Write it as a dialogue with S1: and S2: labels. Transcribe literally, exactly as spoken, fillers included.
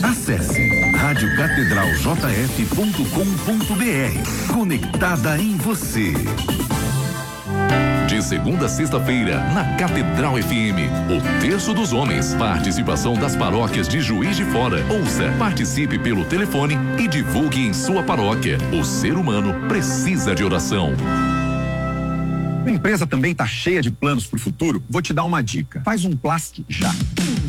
S1: Acesse rádio catedral j f ponto com ponto b r. Conectada em você.
S2: De segunda a sexta-feira, na Catedral F M, o Terço dos Homens. Participação das paróquias de Juiz de Fora. Ouça, participe pelo telefone e divulgue em sua paróquia. O ser humano precisa de oração.
S3: A empresa também está cheia de planos para o futuro? Vou te dar uma dica. Faz um Plast já.